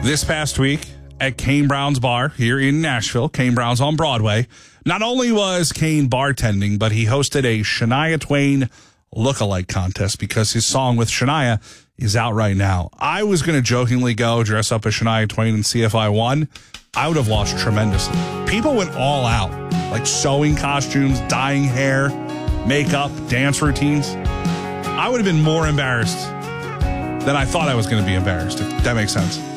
This past week at Kane Brown's Bar here in Nashville, Kane Brown's on Broadway, not only was Kane bartending, but he hosted a Shania Twain lookalike contest because his song with Shania is out right now. I was going to jokingly go dress up as Shania Twain and see if I won. I would have lost tremendously. People went all out, like sewing costumes, dyeing hair, makeup, dance routines. I would have been more embarrassed than I thought I was going to be embarrassed, if that makes sense.